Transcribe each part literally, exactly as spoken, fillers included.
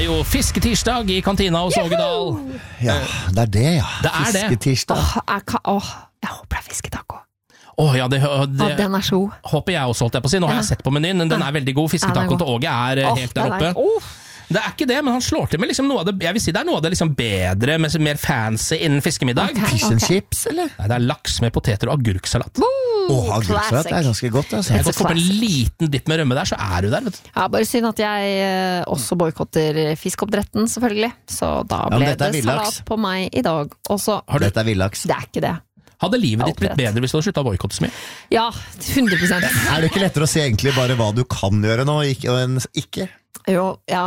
er jo fisketirsdag i kantina hos Ågedal. Ja, det er det, ja. Det er det. Fisketirsdag. Åh, jeg, kan, åh, jeg håper det er fisketaco. Åh, oh, ja, det, det Ja, den er så god. håper jeg også holdt jeg på å si. Nå har jeg sett på menyen, men den er veldig god. Fisketacoen til Åge er Åh, helt der den oppe. er- åh. Det er ikke det, men han slår til med liksom noe av det. Jeg vil si det er noe av det liksom bedre, med mer fancy innen fiskemiddag. Ok. Fish and chips, eller? Nei, det er laks med poteter og agurksalat. Åh, agurksalat er ganske godt, altså. Jeg får få en liten dipp med rømme der, så er du der, vet du. Ja, bare synd at jeg eh, også boykotter fiskeoppdretten, selvfølgelig. Så da Ja, men ble dette er det villaks. salat på meg i dag også. Har du- Dette er villaks. Det er ikke det. Hadde livet ditt blitt Oppdrett. bedre hvis du hadde sluttet å boykotte så mye? Ja, hundre prosent. Er det ikke lettere å si egentlig bare hva du kan gjøre nå, ikke, og en ikke? Jo, ja.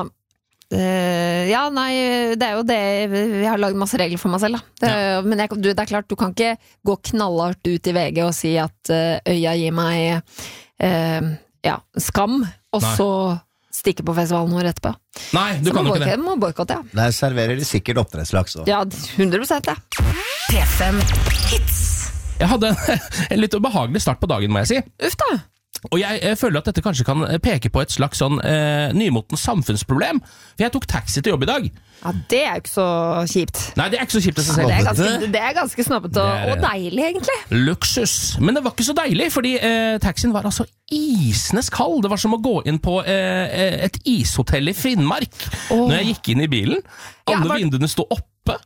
Eh, ja, nei, det er jo det. Jeg har lagd masse regler for meg selv, da. Det, Men jeg, du, det er klart, du kan ikke gå knallhardt ut i V G og si at eh, øya gir meg eh, ja, skam, og Nei. så stikke på festivalen vår etterpå. Nei, du Så kan må jo ikke det. boykotte, må boykotte, ja. Der serverer de sikkert oppdrettslaks også. Ja, hundre prosent, ja. P fem Hits. Jeg hadde en litt ubehagelig start på dagen, må jeg si. Uff da. Og jeg, jeg føler at dette kanskje kan peke på et slags sånn eh, nymotens samfunnsproblem. For jeg tok taxi til jobb i dag. Ja, det er jo ikke så kjipt. Nei, det er ikke så kjipt i seg Det selv. er ganske, det er ganske snobbete og, Det er- og deilig, egentlig. Luksus. Men det var ikke så deilig, fordi eh, taxien var altså isnes kald. Det var som å gå inn på eh, et ishotell i Finnmark. Åh. Når jeg gikk inn i bilen. Ja, Alle var- vinduene sto oppe.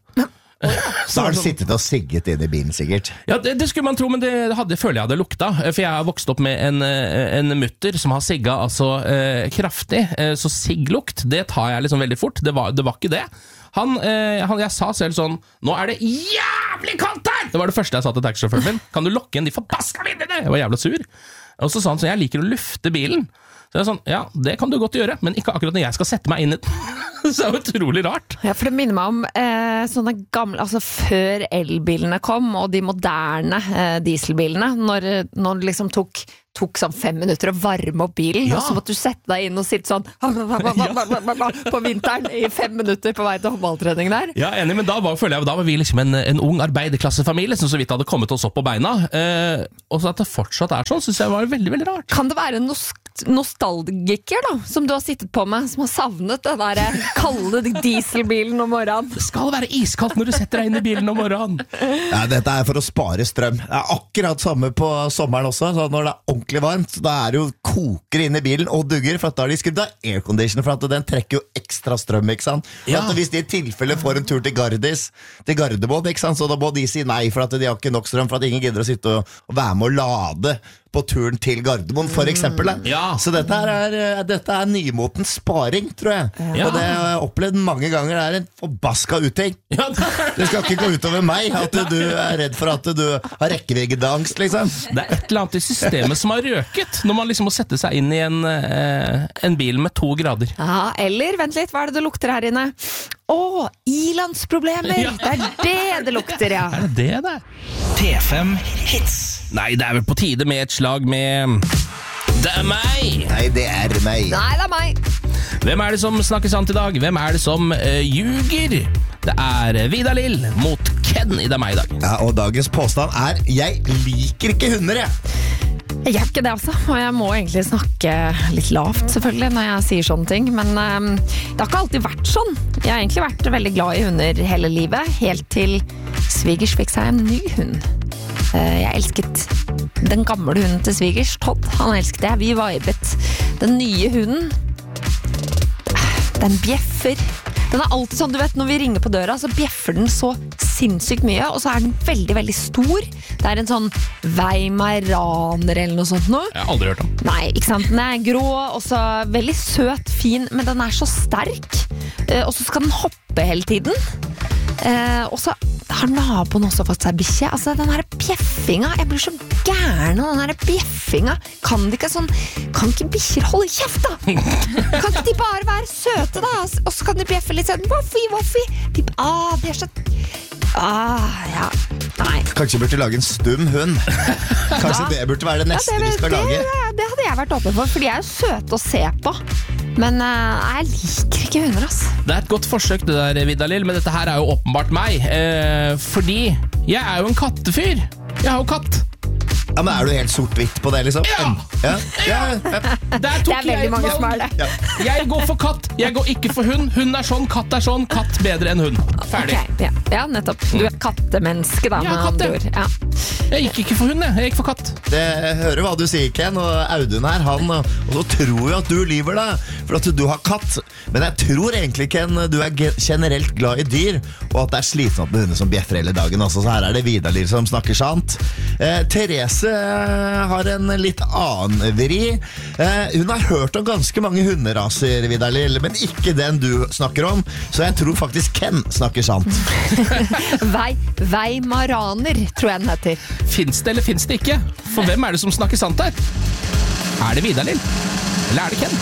Så har du sittet og sigget inn i bilen, sikkert. Ja, det, det skulle man tro, men det hadde, føler jeg hadde lukta. For jeg har vokst opp med en, en mutter som har sigga altså eh, kraftig. Eh, så sigglukt, det tar jeg liksom veldig fort. Det var, det var ikke det. Han, eh, han, jeg sa selv sånn: nå er det jævlig kaldt her! Det var det første jeg sa til taxisjåføren min. Kan du lokke inn de forbaska vinduene? Jeg var jævla sur. Og så sa han sånn: jeg liker å lufte bilen. Så jeg er sånn, ja, det kan du godt gjøre, men ikke akkurat når jeg skal sette meg inn i den. Så det er utrolig rart. Ja, for det minner meg om eh, sånne gamle, altså før elbilene kom, og de moderne eh, dieselbilene, når, når det liksom tok, tok sånn fem minutter å varme opp bilen, Ja. og så måtte du sette deg inn og sitte sånn på vinteren i fem minutter på vei til håndballtrening der. Ja, enig, men da var, føler jeg, da var vi liksom en, en ung arbeiderklassefamilie som så vidt hadde kommet oss opp på beina. Eh, og så at det fortsatt er sånn, synes jeg var veldig, veldig rart. Kan det være en nos nostalgiker da, som du har sittet på med, som har savnet den der kalde dieselbilen om morgenen? Det skal være iskaldt når du setter deg inn i bilen om morgenen. Ja, dette er for å spare strøm. Det er akkurat samme på sommeren også. Så når det er ordentlig varmt, da er det jo koker inn i bilen og dugger, for at da har de skrudd av airconditioner, for at den trekker jo ekstra strøm, ikke sant? For Ja. at hvis de i tilfelle får en tur til Gardis, til Gardermoen, ikke sant? Så da må de si nei, for at de har ikke nok strøm, for at ingen gidder å sitte og, og være med å lade på turen til Gardermoen, for eksempel. Da. Ja. Så dette her er, eh, dette er nymotens sparing, tror jeg. Ja. Og det har jeg opplevd mange ganger. Det er en forbaska uting. Ja, det, Det skal ikke gå utover meg at du er redd for at du har rekkeviddeangst, liksom. det er et eller annet i systemet som har røket, når man liksom må sette seg inn i en, eh, en bil med to grader. Ja, eller, vent litt, hva er det det lukter her inne? Åh, ilandsproblemer! Ja. Det er det det lukter, ja. Er det det der? P fem Hits. Nei, det er vel på tide med et slag med Det er meg! Nei, det er meg. Nei, det er meg. Hvem er det som snakker sant i dag? Hvem er det som uh, ljuger? Det er Vidar Lill mot Ken i Det er meg i dag. Ja, og dagens påstand er: jeg liker ikke hunder, jeg. Jeg gjør ikke det, altså. Og jeg må egentlig snakke litt lavt, selvfølgelig, når jeg sier sånne ting. Men um, det har ikke alltid vært sånn. Jeg har egentlig vært veldig glad i hunder hele livet, helt til svigers fikk seg en ny hund. Uh, jeg elsket den gamle hunden til svigers, Todd. Han elsket det. Vi vibet. Den nye hunden, den bjeffer. Den er alltid sånn, du vet, når vi ringer på døra, så bjeffer den så sinnssykt mye, og så er den veldig, veldig stor. Det er en sånn weimaraner eller noe sånt nå. Jeg har aldri hørt om. Nei, ikke sant? Den er grå, og så veldig søt, fin, men den er så sterk. Eh, og så skal den hoppe hele tiden. Eh, og så har naboen også fått seg bikkje. Altså, den her bjeffinga, jeg blir så gæren av den her bjeffinga. Kan det ikke sånn, kan ikke bikkjer holde kjeft da? Kan ikke de bare være søte da? Og så kan de bjeffe litt sånn, woffi, woffi. De, ah, det er så... Ah, ja, nei. Kanskje vi burde lage en stum hund. Kanskje det burde være det neste Ja, det, vi skal det, lage. det hadde jeg vært åpen for, for de er jo søte å se på. Men uh, jeg liker ikke hunder, ass. Det er et godt forsøk det der, Vidar Lill, men dette her er jo åpenbart meg. Eh, fordi jeg er jo en kattefyr. Jeg har jo katt. Ja, men er du helt sort-hvitt på det, liksom? Ja! Ja, ja, ja. Der tok Det er veldig jeg et mange som valg. er det. Jeg går for katt, jeg går ikke for hund. Hund er sånn, katt er sånn, katt bedre enn hund. Ferdig. Ok, ja. ja, nettopp. Du er kattemenneske, da, Ja, med katt, andre ja. ord. Ja. Jeg gikk ikke for hund, jeg. Jeg gikk for katt. Det hører hva du sier, Ken, og Audun her, han, og så tror jeg at du lyver da, for at du har katt. Men jeg tror egentlig, Ken, du er ge- generelt glad i dyr, og at det er slitsomt med hunder som bjeffer hele dagen. Altså, så her er det Vidar-Lill som snakker sant. Eh, Therese eh, har en litt annen vri. Eh, hun har hørt om ganske mange hunderaser, Vidar-Lill, men ikke den du snakker om, så jeg tror faktisk Ken snakker sant. Vei, Weimaraner, tror jeg den heter. Finns det eller finns det ikke? For hvem er det som snakker sant her? Er det Vidar-Lill? Eller er det Ken?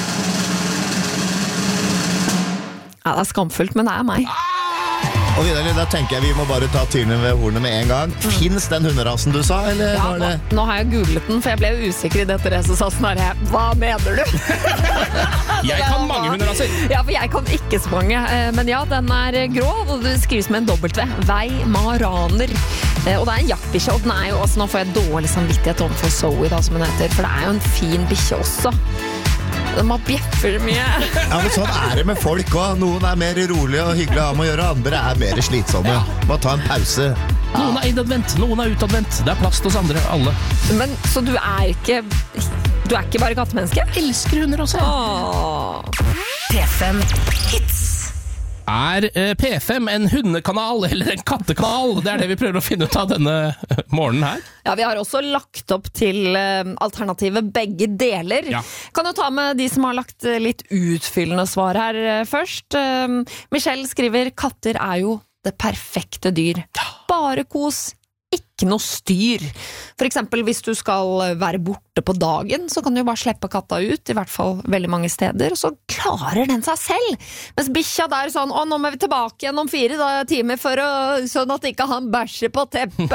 Ja, det er skamfullt, men det er meg. Og Vidar-Lill, da tenker jeg vi må bare ta tyrene ved hornet med en gang. Finns den hunderasen du sa, eller Ja, var nå, det... nå har jeg googlet den, for jeg ble jo usikker i det Therese sa sånn her. Hva mener du? Jeg kan mange hunderaser. Ja, for jeg kan ikke så mange. Eh, Men ja, den er grå, og det skrives med en dobbelt V. Weimaraner. Eh, Og det er en jaktbikkje, og den er jo også, nå får jeg dårlig samvittighet overfor Zoe, da, som hun heter, for det er jo en fin bikkje også. De har bjeffer mye. Ja, men sånn er det med folk også. Noen er mer rolige og hyggelige å ha med å gjøre, andre er mer slitsomme. Må ta en pause. Noen er innadvendt, noen er utadvendt. Det er plass til oss andre, alle. Men, så du er ikke, du er ikke bare kattemenneske? Elsker hunder også. Åh. P fem Hits. Er eh, P fem en hundekanal eller en kattekanal? Det er det vi prøver å finne ut av denne eh, morgenen her. Ja, vi har også lagt opp til uh, alternativet begge deler. Ja. Kan jo ta med de som har lagt uh, litt utfyllende svar her uh, først. Uh, Michelle skriver, katter er jo det perfekte dyr. Bare kos, ikke noe styr. For eksempel hvis du skal være borte på dagen, så kan du jo bare slippe katta ut, i hvert fall veldig mange steder, og så klarer den seg selv. Mens bikkja der sånn, å, nå må vi tilbake igjen om fire da, timer for å, sånn at ikke han bæsjer på teppet.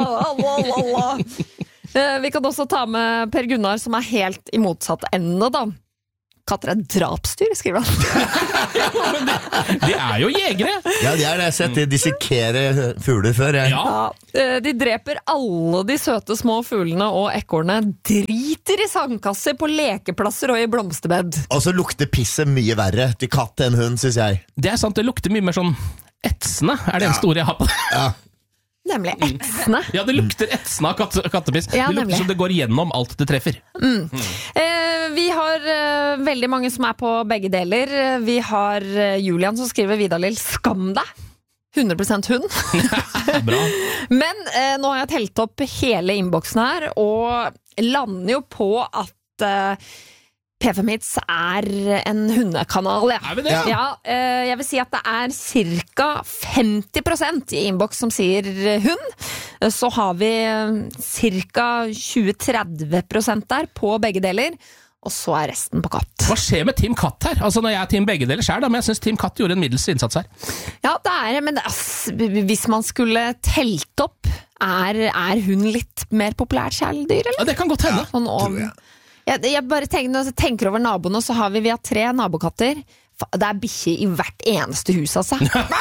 Vi kan også ta med Per Gunnar, som er helt i motsatt ende da. Katter er drapsdyr, skriver han. De er jo jegere. Ja, de er det. Jeg har sett de dissekere fugler før. Jeg. Ja. Ja, de dreper alle de søte små fuglene og ekornene, driter i sandkasser på lekeplasser og i blomsterbed. Og så lukter pisset mye verre til katt enn hund, synes jeg. Det er sant, det lukter mye mer sånn etsende, er det en store jeg har på det. Ja. Nemlig etsende. Ja, det lukter etsende av katte, kattepiss. Ja, det nemlig. lukter som det går gjennom alt det treffer. Eh, vi har eh, veldig mange som er på begge deler. Vi har eh, Julian som skriver Vidar-Lill, skam deg! hundre prosent hund. Bra. Men eh, nå har jeg telt opp hele innboksen her, og lander jo på at eh, P fem Hits er en hundekanal, ja. Er vi det? Ja, eh, jeg vil si at det er cirka femti prosent i innboks som sier hund. Så har vi eh, cirka tjue til tretti prosent der på begge deler, og så er resten på katt. Hva skjer med Team Katt her? Altså, når jeg er Team begge deler selv, da, men jeg synes Team Katt gjorde en middels innsats her. Ja, det er men det, ass, hvis man skulle telt opp, er, er hun litt mer populært kjæledyr, eller? Ja, det kan godt hende. Sånn om, jeg, jeg bare tenker, når jeg tenker over naboene, så har vi, vi har tre nabokatter. Fa- Det er bikkje i hvert eneste hus, altså.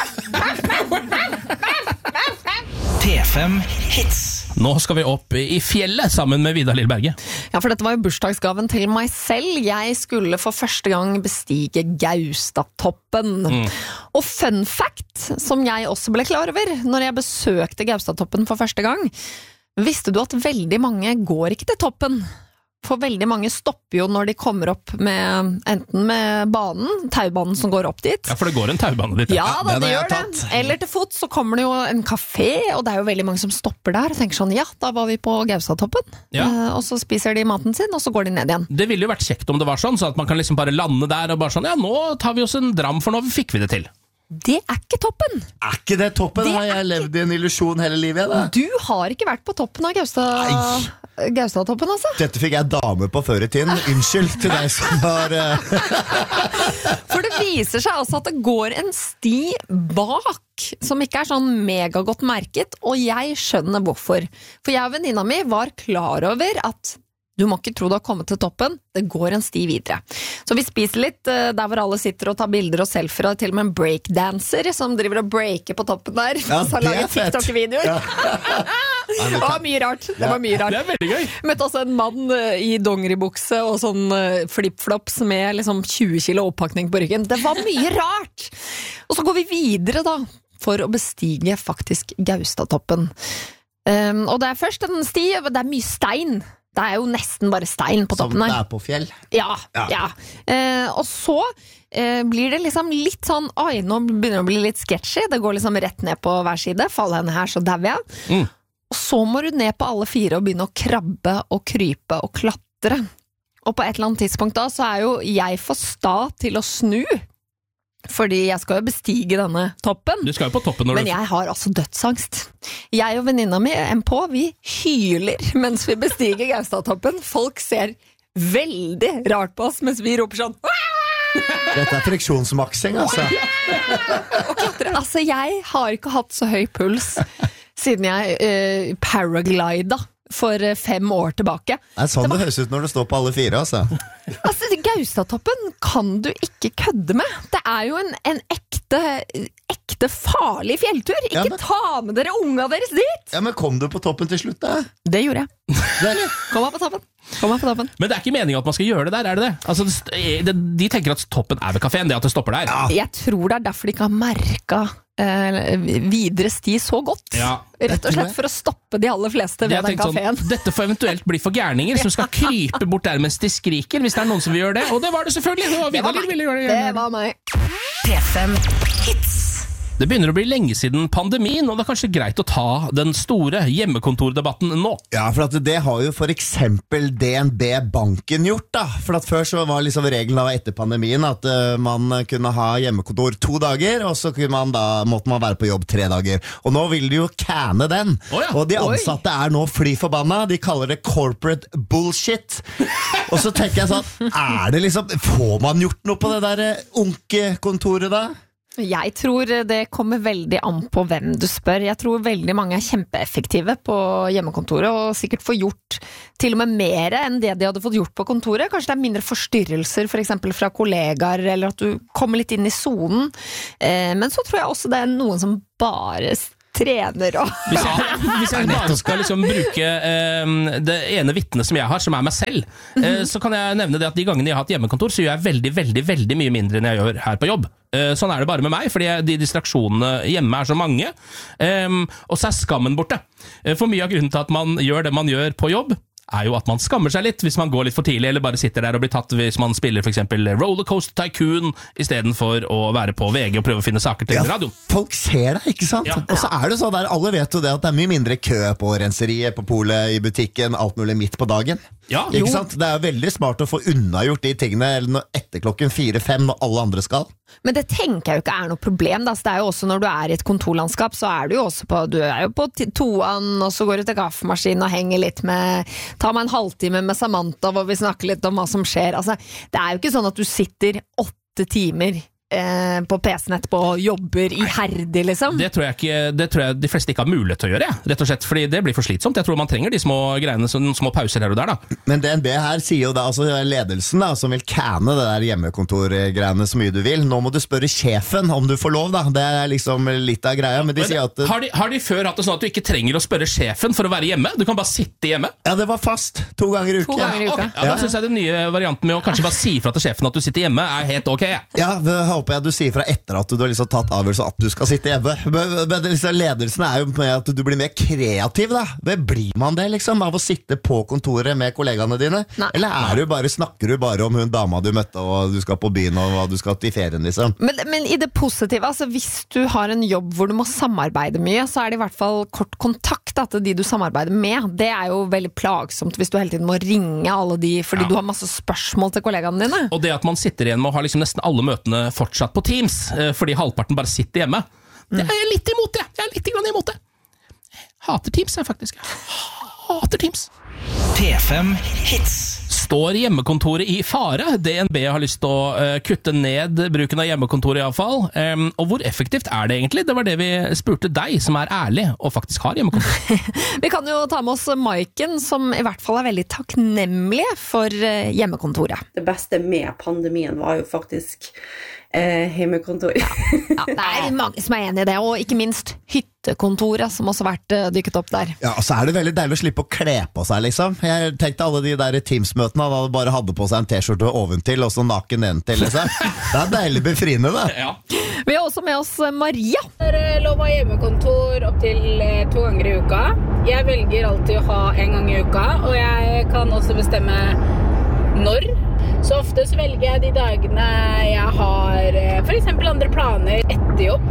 P fem Hits. Nå skal vi opp i fjellet sammen med Vidar-Lill Berge. Ja, for dette var jo bursdagsgaven til meg selv. Jeg skulle for første gang bestige Gaustatoppen. Mm. Og fun fact, som jeg også ble klar over når jeg besøkte Gaustatoppen for første gang, visste du at veldig mange går ikke til toppen? For veldig mange stopper jo når de kommer opp med, enten med banen, taubanen som går opp dit. Ja, for det går en taubane dit. Ja, da, den det har jeg gjør det. tatt. Eller til fots så kommer det jo en kafé, og det er jo veldig mange som stopper der og tenker sånn, ja, da var vi på Gaustatoppen. Ja. Eh, og så spiser de maten sin, og så går de ned igjen. Det ville jo vært kjekt om det var sånn, så at man kan liksom bare lande der og bare sånn, ja, nå tar vi oss en dram, for nå fikk vi det til. Det er ikke toppen! Er ikke det toppen? Det Har jeg levd i en illusjon hele livet, da? Du har ikke vært på toppen av Gaustad... Gaustatoppen, altså. Dette fikk jeg dame på før i tiden. Unnskyld til deg som har uh... For det viser seg altså at det går en sti bak, som ikke er sånn megagodt merket, og jeg skjønner hvorfor. For jeg og venninna mi var klar over at Du må ikke tro du har kommet til toppen, det går en sti videre. Så vi spiser litt der hvor alle sitter og tar bilder og selfier, og til og med en breakdancer som driver og breaker på toppen der, Ja, så han det er lager fett. TikTok-videoer. Det var mye rart, det var mye rart. Det er veldig gøy. Møtte også en mann eh, i dongeribukse og sånn eh, flip-flops med liksom tjue kilo oppakning på ryggen. Det var mye rart! Og så går vi videre da, for å bestige faktisk Gaustatoppen. Um, og det er først en sti, det er mye stein. Det er jo nesten bare stein på Som toppen det her. er på fjell. Ja, ja. Ja. Eh, og så eh, blir det liksom litt sånn, oi, nå begynner det å bli litt sketchy. Det går liksom rett ned på hver side. Faller henne her, så dauer jeg. Mm. Og så må du ned på alle fire og begynne å krabbe og krype og klatre. Og på et eller annet tidspunkt da, så er jo jeg for sta til å snu. Fordi jeg skal jo bestige denne toppen. Du skal jo på toppen når Men du... jeg har altså dødsangst. Jeg og venninna mi, M P, vi hyler mens vi bestiger Gaustatoppen. Folk ser veldig rart på oss mens vi roper sånn Dette er friksjonsmaksing, altså. og klatre. Altså, jeg har ikke hatt så høy puls siden jeg uh, paraglida for uh, fem år tilbake. Det er sånn det høres ut når du står på alle fire, altså. Altså, Gaustatoppen kan du ikke kødde med. Det er jo en, en ekte, ekte farlig fjelltur. Ikke Ja, men- ta med dere unga deres dit! Ja, men kom du på toppen til slutt, da? Det gjorde jeg. Det er det. Kom meg på toppen. Kom meg på toppen. Men det er ikke meningen at man skal gjøre det der, er det det? Altså, det st- det, de tenker at toppen er ved kaféen, det at det stopper der. Jeg tror det er derfor de ikke har merket eh, videre sti så godt. Ja. Rett og slett for å stoppe de aller fleste Det ved jeg den tenkte kaféen. sånn, dette får eventuelt bli for gærninger som skal krype bort der mens de skriker, hvis det er noen som vil gjøre det. Og det var det selvfølgelig! Det var, Det var Vidar meg. ville gjøre det. Det var meg. P fem Hits. Det begynner å bli lenge siden pandemien, og det er kanskje greit å ta den store hjemmekontordebatten nå. Ja, for at det har jo for eksempel D N B Banken gjort da. For at før så var liksom regelen da etter pandemien at uh, man kunne ha hjemmekontor to dager, og så kunne man da, måtte man være på jobb tre dager. Og nå vil de jo canne den. Å ja. Og de ansatte er nå fly forbanna. De kaller det corporate bullshit. Og så tenker jeg sånn, er det liksom, får man gjort noe på det der uh, onkekontoret da? Jeg tror det kommer veldig an på hvem du spør. Jeg tror veldig mange er kjempeeffektive på hjemmekontoret, og sikkert får gjort til og med mer enn det de hadde fått gjort på kontoret. Kanskje det er mindre forstyrrelser, for eksempel fra kollegaer, eller at du kommer litt inn i zonen. Eh, men så tror jeg også det er noen som bare trener og Hvis jeg, hvis jeg bare skal liksom bruke eh, det ene vitnet som jeg har, som er meg selv, eh, så kan jeg nevne det at de gangene jeg har hatt hjemmekontor, så gjør jeg veldig, veldig, veldig mye mindre enn jeg gjør her på jobb. Eh, sånn er det bare med meg, fordi jeg, de distraksjonene hjemme er så mange, eh, og så er skammen borte. Eh, for mye av grunnen til at man gjør det man gjør på jobb, er jo at man skammer seg litt hvis man går litt for tidlig, eller bare sitter der og blir tatt hvis man spiller for eksempel Rollercoaster Tycoon, i stedet for å være på V G og prøve å finne saker til radio. Folk ser deg, ikke sant? Ja. Og så er det sånn der, alle vet jo det at det er mye mindre kø på renseriet, på polet, i butikken, alt mulig midt på dagen. Ja, Ikke jo. sant? Det er veldig smart å få unnagjort de tingene eller når- etter klokken fire-fem når alle andre skal. Men det tenker jeg jo ikke er noe problem. Da. Så det er jo også når du er i et kontorlandskap, så er du jo også på, du er jo på t- toan, og så går du til kaffemaskinen og henger litt med, ta meg en halvtime med Samantha hvor vi snakker litt om hva som skjer. Altså, det er jo ikke sånn at du sitter åtte timer eh, på P C-en etterpå og jobber iherdig, liksom. Det tror, jeg ikke, det tror jeg de fleste ikke har mulighet til å gjøre, ja. Rett og slett, fordi det blir for slitsomt. Jeg tror man trenger de små greiene, sånne små pauser her og der da. Men D N B her sier jo da, altså ledelsen da, som vil canne det der hjemmekontorgreiene så mye du vil. Nå må du spørre sjefen om du får lov da. Det er liksom litt av greia, men de Men, sier at har, de, har de før hatt det sånn at du ikke trenger å spørre sjefen for å være hjemme? Du kan bare sitte hjemme? ja, det var fast to ganger i To uken. ganger i uka. Ok, ja, da synes jeg den nye varianten med å kanskje bare si fra til sjefen at du sitter hjemme er helt ok. Ja. Ja, det håper jeg du sier fra etter at du har liksom tatt avgjørelse at du skal sitte hjemme. Men, men liksom, ledelsen er jo med at du blir mer kreativ da. Men blir man det liksom, av å sitte på kontoret med kollegaene dine? Nei. Eller er du bare, snakker du bare om hun dama du møtte, og du skal på byen, og hva du skal til ferien liksom? Men, men i det positive, altså hvis du har en jobb hvor du må samarbeide mye, så er det i hvert fall kort kontakt da, til de du samarbeider med. Det er jo veldig plagsomt hvis du hele tiden må ringe alle de, fordi Ja. du har masse spørsmål til kollegaene dine. Og det at man sitter igjen med å ha liksom nesten alle møtene fortsatt på Teams, eh, fordi halvparten bare sitter hjemme, det er jeg litt imot det. Jeg er litt grann imot det. Hater Teams, jeg faktisk. Hater Teams. P fem Hits. Står hjemmekontoret i fare? D N B har lyst til å uh, kutte ned bruken av hjemmekontoret i alle fall. Um, og hvor effektivt er det egentlig? Det var det vi spurte deg, som er ærlig og faktisk har hjemmekontor. Vi kan jo ta med oss Maiken, som i hvert fall er veldig takknemlig for uh, hjemmekontoret. Det beste med pandemien var jo faktisk eh, hjemmekontor. Ja, ja, det er mange som er enig i det, og ikke minst hyttekontoret, som også har vært uh, dykket opp der. Ja, og så er det veldig deilig å slippe å kle på seg, liksom. Jeg tenkte alle de der Teams-møtene, da du bare hadde på seg en t-skjorte oventil, og så naken nedentil, liksom. Det er deilig befriende, da. Ja. Vi har også med oss Maria. Jeg lover hjemmekontor opp til to ganger i uka. Jeg velger alltid å ha en gang i uka, og jeg kan også bestemme når. Så ofte så velger jeg de dagene jeg har for eksempel andre planer etter jobb.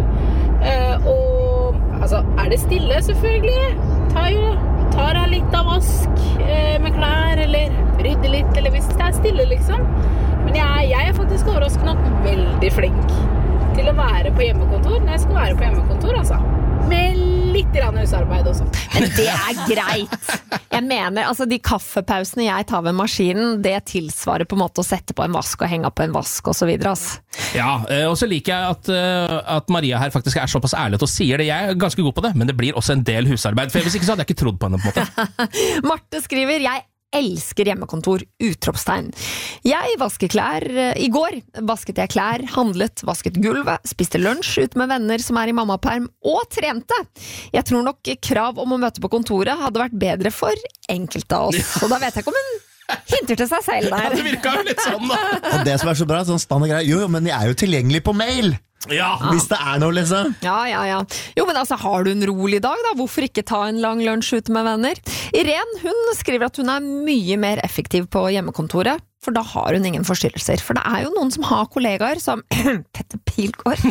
Og altså, er det stille selvfølgelig? Tar jo tar jeg litt av vask med klær, eller rydder litt, eller hvis det er stille liksom. Men jeg, jeg er faktisk overraskende nok veldig flink til å være på hjemmekontor når jeg skal være på hjemmekontor, altså. Med litt grann husarbeid også. Men det er greit. Jeg mener, altså de kaffepausene jeg tar ved maskinen, det tilsvarer på en måte å sette på en vask og henge på en vask og så videre, altså. Ja, og så liker jeg at, at Maria her faktisk er såpass ærlig og sier det. Jeg er ganske god på det, men det blir også en del husarbeid, for hvis ikke så hadde jeg ikke trodd på henne på en måte. Marte skriver, jeg elsker hjemmekontor, utropstegn. Jeg vasker klær. I går vasket jeg klær, handlet, vasket gulvet, spiste lunsj ut med venner som er i mammaperm, og trente. Jeg tror nok krav om å møte på kontoret hadde vært bedre for enkelte av oss. Og da vet jeg ikke om hun hinter til seg selv der. Ja, det virka jo litt sånn da. Og det som er så bra, sånn standard greier, jo, jo, men jeg er jo tilgjengelig på mail. Ja. Hvis det er noe, liksom. Ja, ja, ja. Jo, men altså, har du en rolig dag da? Hvorfor ikke ta en lang lunsj ute med venner? Irene, hun skriver at hun er mye mer effektiv på hjemmekontoret, for da har hun ingen forstyrrelser. For det er jo noen som har kollegaer som Petter Pilgaard.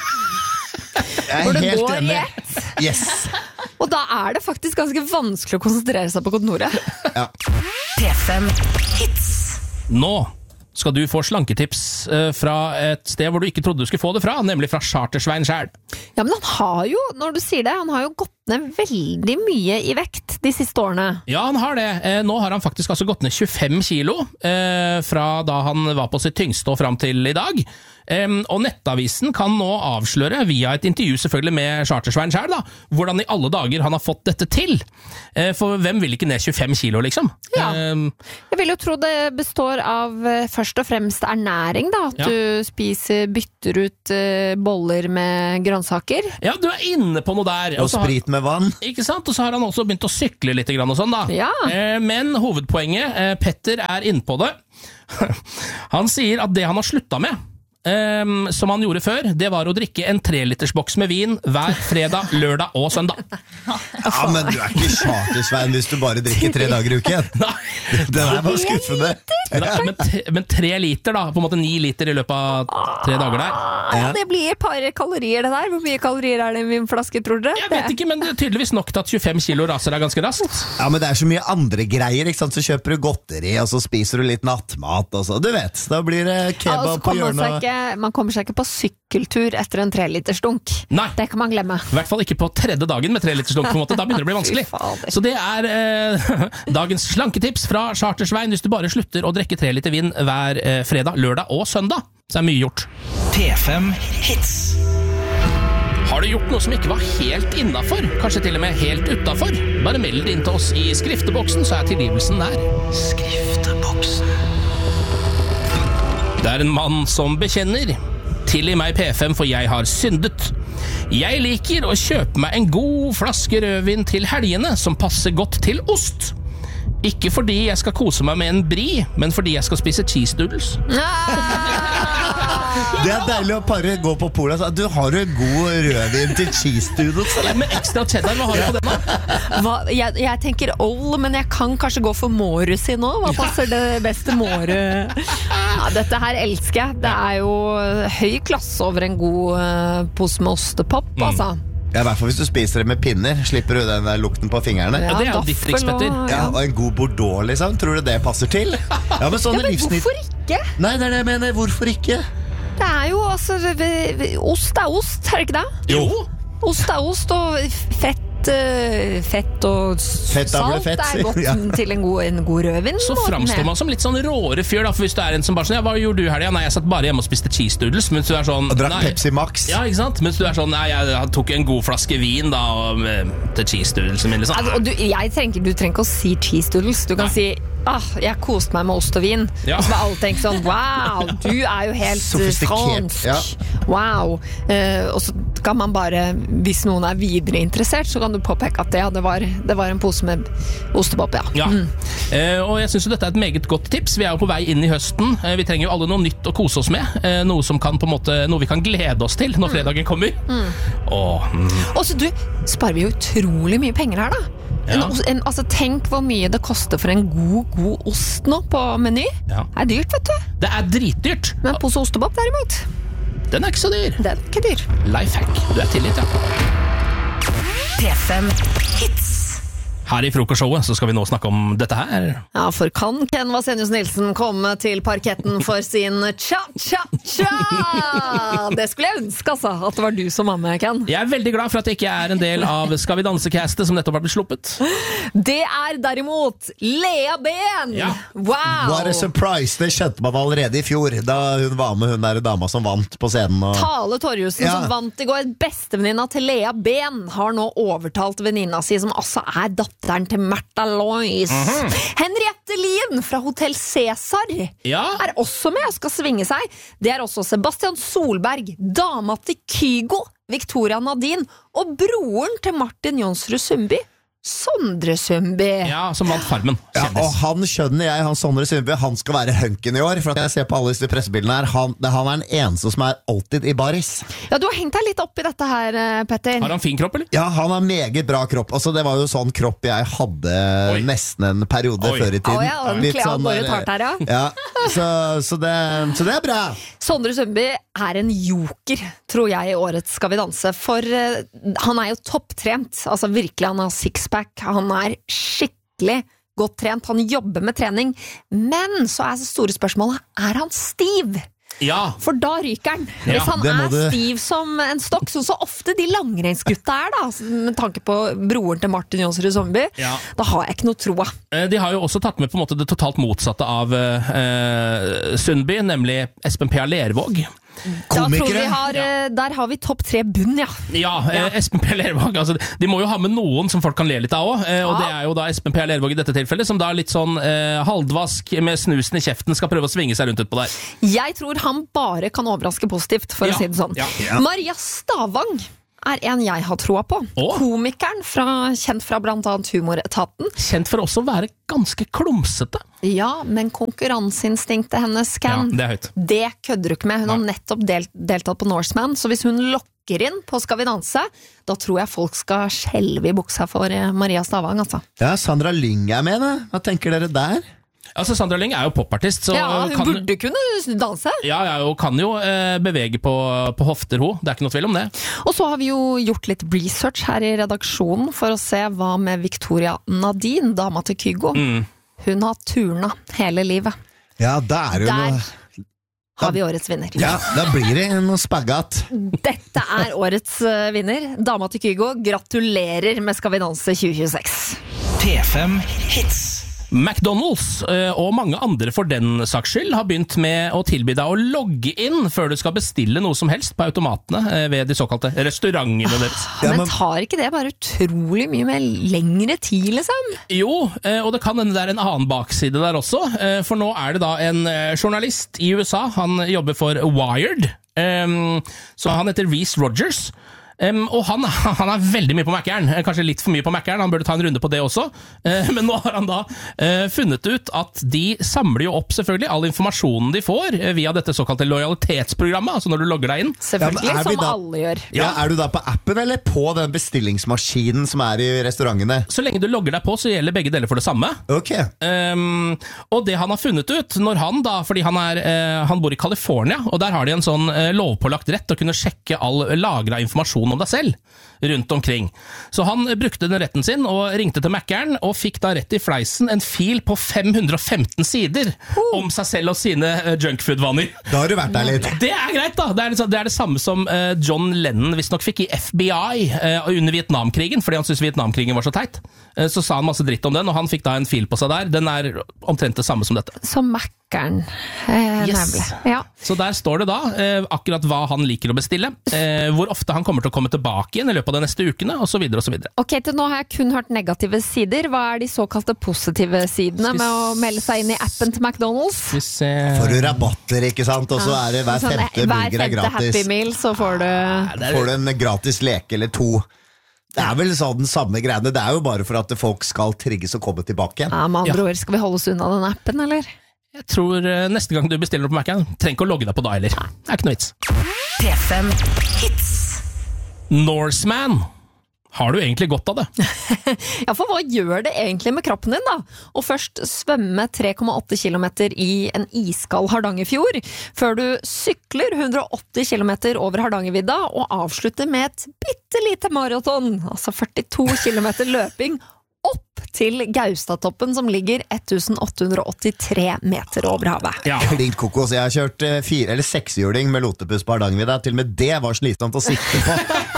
Jeg er Hvor det helt går i enig. ett. Yes. Og da er det faktisk ganske vanskelig å konsentrere seg på kontoret. Ja. P fem Hits. Nå skal du få slanketips eh, fra et sted hvor du ikke trodde du skulle få det fra, nemlig fra Chartersveien selv. Ja, men han har jo, når du sier det, han har jo gått ned veldig mye i vekt de siste årene. Ja, han har det. Eh, nå har han faktisk altså gått ned tjuefem kilo eh, fra da han var på sitt tyngste og frem til i dag. Um, og Nettavisen kan nå avsløre, via et intervju selvfølgelig med Chartersveien selv, da, hvordan i alle dager han har fått dette til. Uh, for hvem vil ikke ned tjuefem kilo, liksom? Ja. Um, Jeg vil jo tro det består av uh, først og fremst ernæring, da. At Ja. du spiser, bytter ut uh, boller med grønnsaker. ja, du er inne på noe der. Og så har- sprit med vann. Ikke sant? Og så har han også begynt å sykle litt grann og sånn, da. Ja. Eh, men hovedpoenget, eh, Petter er inne på det. Han sier at det han har slutta med, Um, som han gjorde før, det var å drikke en trelitersboks med vin hver fredag, lørdag og søndag. Ja, men du er ikke Chartersveien hvis du bare drikker tre dager i uken. Nei, Det der var skuffende. men, men, tre- men tre liter da, på en måte ni liter i løpet av tre dager der. Ja, det blir et par kalorier det der. Hvor mye kalorier er det i min flaske, tror dere? Jeg vet ikke, men det er tydeligvis nok til at tjuefem kilo raser deg ganske raskt. Ja, men det er så mye andre greier, ikke sant? Så kjøper du godteri, og så spiser du litt nattmat, og så, du vet, da blir det Ja, og så kebab på kommer man, seg hjørnet. ikke, man kommer seg ikke på sykkeltur etter en trelitersdunk. Nei. Det kan man glemme. I hvert fall ikke på tredje dagen med tre liters dunk, på en måte. Da begynner det å bli vanskelig. Fy fader. Så det er eh, dagens slanketips fra Chartersveien. Hvis du bare slutter å drikke tre liter vin hver eh, fredag, lørdag og søndag, så er mye gjort. P fem Hits. Har du gjort noe som ikke var helt innafor? Kanskje til og med helt utafor? Bare meld det inn til oss i skrifteboksen, så er tilgivelsen der. Skrifteboksen. Det er en mann som bekjenner. Tilgi meg P fem, for jeg har syndet. Jeg liker å kjøpe meg en god flaske rødvin til helgene som passer godt til ost. Ikke fordi jeg skal kose meg med en bri, men fordi jeg skal spise cheese doodles. Det er deilig å bare gå på polet og si, du har jo god rødvin til cheese doodles, eller? Med ekstra cheddar, hva har du på den da? Hva, jeg, jeg tenker old, men jeg kan kanskje gå for Morus i nå. Hva passer det beste Moru? Ja, dette her elsker jeg. Det er jo høy klasse over en god uh, pose med ostepop, altså. Ja, i hvert fall hvis du spiser det med pinner, slipper du den der lukten på fingrene. Ja, det er jo ditt triks, daffel og- Petter. Ja, og en god Bordeaux, liksom. Tror du det passer til? Ja, men sånne Ja, men livsnytt... hvorfor ikke? Nei, det er det jeg mener. Hvorfor ikke? Det er jo altså v- v- Ost er ost, er det ikke det? Jo. Ost er ost, og fett litt uh, fett og Fett er vel salt fett. er godt Ja. til en god, en god rødvin. Så framstår man som litt sånn råere fyr, da. For hvis du er en som bare sånn, ja, hva gjorde du her? Ja, nei, jeg satt bare hjemme og spiste cheese doodles. Mens du er sånn, Og drakk nei. Pepsi Max. Ja, ikke sant? Mens du er sånn, nei, jeg tok en god flaske vin da, og, eh, til cheese doodlesen min, liksom. Altså, og du, jeg trenger, du trenger ikke å si cheese doodles. Du kan Nei. si ah, jeg koste meg med ost og vin. Ja. Og så vil alle tenke sånn wow, du er jo helt eh, Sofistikert, fransk. ja. Wow. Eh, og så kan man bare, hvis noen er videre interessert, så kan du påpeke at ja, det, var, det var en pose med ostepop, ja. Ja, eh, og jeg synes jo dette er et meget godt tips. Vi er jo på vei inn i høsten. eh, Vi trenger jo alle noe nytt å kose oss med, eh, noe som kan på en måte, noe vi kan glede oss til når fredagen kommer. Åh, mm. Og så du, sparer vi jo utrolig mye penger her da. En, Ja. os- en, altså, tenk hvor mye det koster for en god, god ost nå på Meny. Ja. Det er dyrt, vet du. Det er dritdyrt. Men en pose ostepop derimot, Den er ikke så dyr. den er ikke dyr. Lifehack, du er tilgitt, ja. P fem Hits. Her i frokostshowet så skal vi nå snakke om dette her. Ja, for kan Ken Vasenius Nilsen komme til parketten for sin cha-cha-cha? Det skulle jeg ønske, altså, at det var du som var med, Ken. Jeg er veldig glad for at jeg ikke er en del av Skal vi danse-castet som nettopp har blitt sluppet. Det er derimot Lea Ben! Ja. Wow! What a surprise, det skjønte man allerede i fjor, da hun var med hun der dama som vant på scenen. Og... Tale Torjussen, Ja. som vant i går. Bestevenninna til Lea Ben har nå overtalt venninna si, som altså er datteren til Märtha Lois. Henriette Lien fra Hotell Cæsar Ja. er også med og skal svinge seg. Det er også Sebastian Solberg, dama til Kygo, Victoria Nadine, og broren til Martin Jonsrud Sundby, Sondre Sundby. Ja, som vant Farmen. Ja, Kjendis. og han skjønner jeg, han Sondre Sundby, han skal være hunken i år. For at jeg ser på alle disse pressebildene her, han, det, han er den eneste som er alltid i baris. Ja, du har hengt deg litt opp i dette her, eh, Petter. Har han fin kropp, eller? Ja, han har meget bra kropp. Altså, det var jo sånn kropp jeg hadde Oi. nesten en periode Oi. før i tiden. Å ja, den Litt kler sånn bare der- tart her, ja. ja så, så, det, så det er bra. Sondre Sundby er en joker, tror jeg, i årets Skal vi danse. For eh, han er jo topptrent. Altså virkelig, han har sixpack. Han er skikkelig godt trent. Han jobber med trening. Men så er det store spørsmålet, er han stiv? Ja. For da ryker han. Ja, Hvis han det må er du- stiv som en stokk, så så ofte de langrennsgutta er, da, med tanke på broren til Martin Jonsrud Sundby, Ja. da har jeg ikke noe troa. Eh, De har jo også tatt med på en måte det totalt motsatte av eh, Sundby, nemlig Espen P. Lervåg. Da tror vi Komikere. har, eh, der har vi topp tre bunn, ja. Ja, eh, Espen P. Lervåg, altså, de må jo ha med noen som folk kan le litt av også, eh, og Ja. det er jo da Espen P. Lervåg i dette tilfellet, som da litt sånn eh, halvdvask med snusen i kjeften skal prøve å svinge seg rundt utpå der. Jeg tror han bare kan overraske positivt, for Ja, å si det sånn. ja, ja. Maria Stavang er en jeg har troa på. Å. Komikeren, fra, kjent fra blant annet Humoretaten. Kjent for også å være ganske klumsete. Ja, men konkurranseinstinktet hennes, Ken, Ja, det er høyt. det kødder du ikke med. Hun har Nei. nettopp del, deltatt på Norseman, så hvis hun lokker inn på Skal vi danse, da tror jeg folk skal skjelve i buksa for eh, Maria Stavang, altså. Ja, Sandra Lyng er med, da. Hva tenker dere der? Altså, Sandra Lyng er jo popartist, så Ja, hun kan, burde kunne danse. ja, ja, og kan jo eh, bevege på, på hofter, hun. Det er ikke noe tvil om det. Og så har vi jo gjort litt research her i redaksjonen for å se hva med Victoria Nadine, dama til Kygo. Mm. Hun har turna hele livet. Ja, da er det jo Der noe har vi årets vinner. Ja, da blir det noe spaggat. Dette er årets eh, vinner. Dama til Kygo, gratulerer med Skal vi danse tjue tjueseks. P fem Hits. McDonald's eh, og mange andre for den saks skyld har begynt med å tilby deg å logge inn før du skal bestille noe som helst på automatene eh, ved de såkalte restaurantene deres. Ja, men men- tar ikke det bare utrolig mye mer lengre tid, liksom? Jo, eh, og det kan hende det er en annen bakside der også, eh, for nå er det da en eh, journalist i U S A, han jobber for Wired, eh, så han heter Reese Rogers. Um, og han, han er veldig mye på Mac-eren, kanskje litt for mye på Mac-eren, han burde ta en runde på det også, uh, men nå har han da uh, funnet ut at de samler jo opp selvfølgelig all informasjonen de får uh, via dette såkalte lojalitetsprogrammet, altså når du logger deg inn. Selvfølgelig, Ja, men er vi som da- alle gjør. Ja, Er du da på appen eller på den bestillingsmaskinen som er i restaurantene? Så lenge du logger deg på, så gjelder begge deler for det samme. Ok. Um, og det han har funnet ut, når han da, fordi han, er, uh, han bor i California, og der har de en sånn uh, lovpålagt rett til å kunne sjekke all lagret informasjon om deg selv rundt omkring. Så han brukte den retten sin og ringte til Mækkern og fikk da rett i fleisen en fil på fem hundre og femten sider oh. om seg selv og sine uh, junkfood-vaner. Da har du vært der litt. Det er greit da, det er det, det, er det samme som uh, John Lennon visst nok fikk i F B I uh, under Vietnamkrigen, fordi han syntes Vietnamkrigen var så teit. Uh, så sa han masse dritt om den, og han fikk da en fil på seg der. Den er omtrent det samme som dette. Som Mækkern, eh, yes. nemlig. Ja. Så der står det da eh, akkurat hva han liker å bestille, eh, hvor ofte han kommer til å komme tilbake igjen i løpet av de neste ukene, og så videre og så videre. Ok, til nå har jeg kun hørt negative sider. Hva er de såkalte positive sidene med å melde seg inn i appen til McDonald's? Får du rabatter, ikke sant? Og så er det hver femte sånn, burger er gratis. Hver femte Happy Meal, så får du... Ja, får du en gratis leke eller to. Det er vel sånn den samme greiene. Det er jo bare for at folk skal trigges og komme tilbake igjen. Ja, med andre Ja. ord, skal vi holde oss unna den appen, eller? Jeg tror eh, neste gang du bestiller på Mac-en, trenger ikke å logge deg på da heller. Det er ikke noe vits. P fem Hits. Norseman. Har du egentlig godt av det? Ja, for hva gjør det egentlig med kroppen din da? Og først svømme tre komma åtte kilometer i en iskald Hardangerfjord, før du sykler hundre og åtti kilometer over Hardangervidda og avslutter med et bittelite maraton, altså førtito kilometer løping, opp til Gaustatoppen som ligger tusen åtte hundre og åttitre meter over havet. Ja. Klink kokos. Jeg har kjørt eh, fire eller sekshjuling med lotepus på Hardangervidda. Til og med det var slitsomt å sitte på.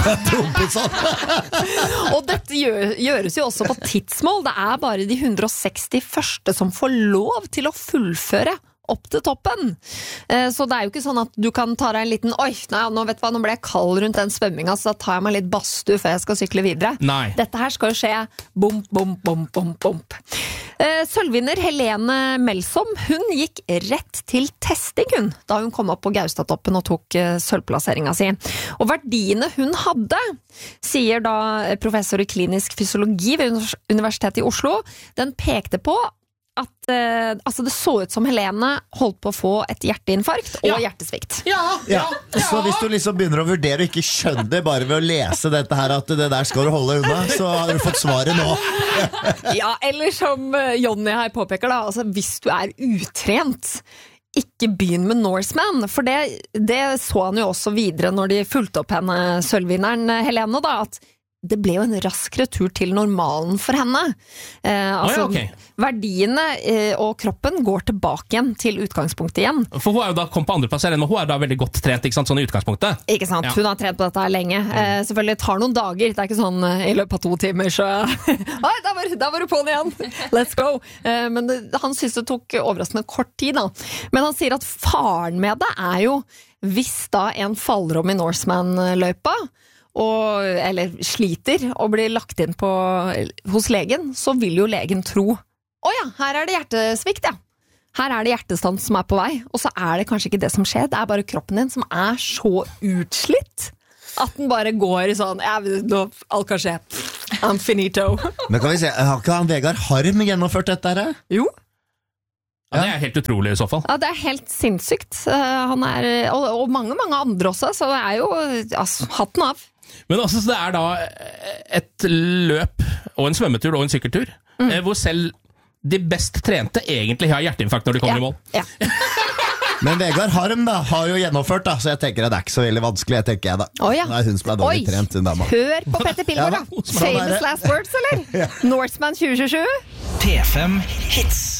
Og dette gjør, gjøres jo også på tidsmål. Det er bare de hundre og seksti første som får lov til å fullføre opp til toppen. Eh, så det er jo ikke sånn at du kan ta deg en liten oi, nei, nå vet du hva, nå ble jeg kald rundt den svømminga, så da tar jeg meg litt badstue før jeg skal sykle videre. Nei. Dette her skal jo skje bump, bump, bump, bump, bump. Eh, sølvvinner Helene Melsom, hun gikk rett til testing hun, da hun kom opp på Gaustatoppen og tok eh, sølvplasseringa si. Og verdiene hun hadde, sier da professor i klinisk fysiologi ved Universitetet i Oslo, den pekte på at eh, altså det så ut som Helene holdt på å få et hjerteinfarkt og Ja. hjertesvikt. Ja, Ja. Så hvis du liksom begynner å vurdere og ikke skjønne det bare ved å lese dette her, at det der skal du holde unna, så har du fått svaret nå. Ja, eller som eh, Jonny her påpeker da, altså hvis du er utrent, ikke begynn med Norseman, for det, det så han jo også videre når de fulgte opp henne, sølvvinneren Helene da, at det ble jo en rask retur til normalen for henne. Eh, altså, Å ja, ok. verdiene eh, og kroppen går tilbake igjen til utgangspunktet igjen. For hun er jo da kommet på andreplass her, men hun er da veldig godt trent, ikke sant, sånn i utgangspunktet. Ikke sant? Ja. Hun har trent på dette her lenge. Eh, selvfølgelig tar noen dager, det er ikke sånn eh, i løpet av to timer, så oi, da var, da var du på'n igjen! Let's go! Eh, men det, han synes det tok overraskende kort tid da. Men han sier at faren med det er jo, hvis da en faller om i Norseman-løypa, og, eller sliter og blir lagt inn på, hos legen, så vil jo legen tro å ja, her er det hjertesvikt, ja. Her er det hjertestans som er på vei, og så er det kanskje ikke det som skjer, det er bare kroppen din som er så utslitt at den bare går i sånn, ja, nå, alt kan skje, I'm finito. Men kan vi se, har ikke han Vegard Harm gjennomført dette her? Jo, Ja, det er helt utrolig i så fall. ja, det er helt sinnssykt. Uh, han er, og, og mange, mange andre også, så det er jo, altså, hatten av. Men altså, det er da et løp og en svømmetur og en sykkeltur, Mm. eh, hvor selv de best trente egentlig har hjerteinfarkt når de kommer i mål. Ja. Men Vegard Harm da, har jo gjennomført, da, så jeg tenker at det er ikke så veldig vanskelig, jeg tenker jeg da. Å, ja. Det er hun som er dårlig Oi, trent, hun dama. hør på Petter Pilgaard Ja, da. da. Sånn er Famous det. last words, eller? Norseman tjue tjuesju. P fem Hits.